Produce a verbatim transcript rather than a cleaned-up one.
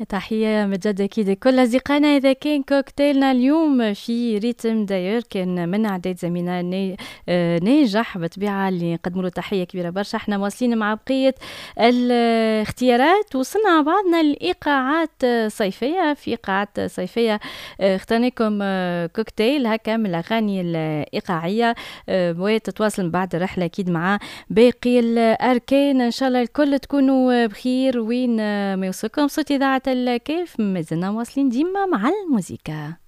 تحية مجد أكيد كل أصدقائنا. إذا كان كوكتيلنا اليوم في ريتم داير كان من إعداد زميلنا ني... آه، ناجح بطبيعة اللي نقدموا له تحية كبيرة برشا. احنا واصلين مع بقية الاختيارات، وصلنا مع بعضنا الإيقاعات صيفية. في إيقاعات صيفية آه، اخترناكم آه، كوكتيل هكا من الأغاني الإيقاعية آه، وتتواصل بعد الرحلة أكيد مع باقي الأركان. إن شاء الله الكل تكونوا بخير وين آه، ما يوصلكم صوت إذاعة الكيف. مازلنا واصلين ديما مع الموسيقى.